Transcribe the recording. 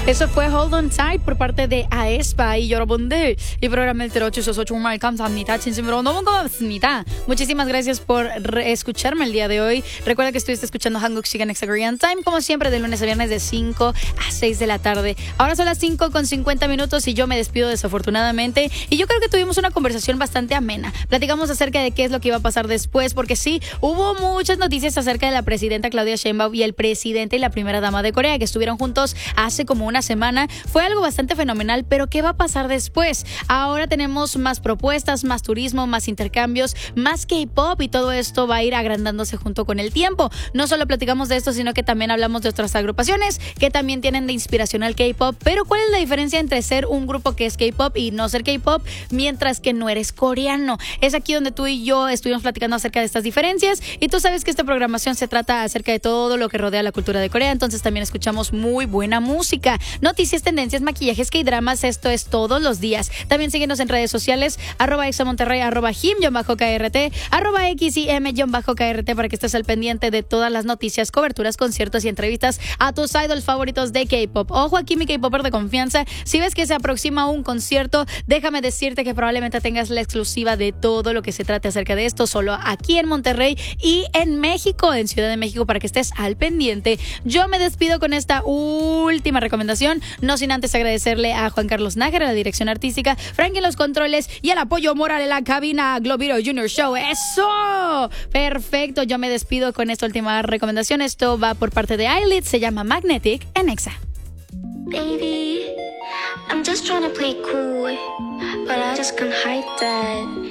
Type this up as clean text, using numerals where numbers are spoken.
Eso fue Hold On Tight por parte de aespa y 여러분들 이 프로그램을 들어주셔서 정말 감사합니다. 진심으로 너무 고맙습니다. Muchísimas gracias por escucharme el día de hoy. Recuerda que estuviste escuchando Hanguk Sigan Extra Korean Time, como siempre, de lunes a viernes de 5 a 6 de la tarde. Ahora son las 5:50 y yo me despido desafortunadamente. Y yo creo que tuvimos una conversación bastante amena. Platicamos acerca de qué es lo que iba a pasar después, porque sí, hubo muchas noticias acerca de la presidenta Claudia Sheinbaum y el presidente y la primera dama de Corea, que estuvieron juntos hace como una semana. Fue algo bastante fenomenal, pero ¿qué va a pasar después? Ahora tenemos más propuestas, más turismo, más intercambios, más K-pop, y todo esto va a ir agrandándose junto con el tiempo. No solo platicamos de esto, sino que también hablamos de otras agrupaciones que también tienen de inspiración al K-pop. Pero ¿cuál es la diferencia entre ser un grupo que es K-pop y no ser K-pop mientras que no eres coreano? Es aquí donde tú y yo estuvimos platicando acerca de estas diferencias, y tú sabes que esta programación se trata acerca de todo lo que rodea la cultura de Corea. Entonces también escuchamos muy buena música, noticias, tendencias, maquillajes, K-dramas. Esto es todos los días. También síguenos en redes sociales, @examonterrey, @him_krt, @xim_krt, para que estés al pendiente de todas las noticias, coberturas, conciertos y entrevistas a tus idols favoritos de K-pop. Ojo aquí, mi K-popper de confianza, si ves que se aproxima un concierto, déjame decirte que probablemente tengas la exclusiva de todo lo que se trate acerca de esto, solo aquí en Monterrey y en México, en Ciudad de México, para que estés al pendiente. Yo me despido con esta última recomendación, no sin antes agradecerle a Juan Carlos Nájera, la dirección artística, Frank en los controles y el apoyo moral en la cabina, Globiro Junior Show. ¡Eso! Perfecto, yo me despido con esta última recomendación. Esto va por parte de Eyelid, se llama Magnetic en Exa. Baby, I'm just trying to play cool, but I just can't hide that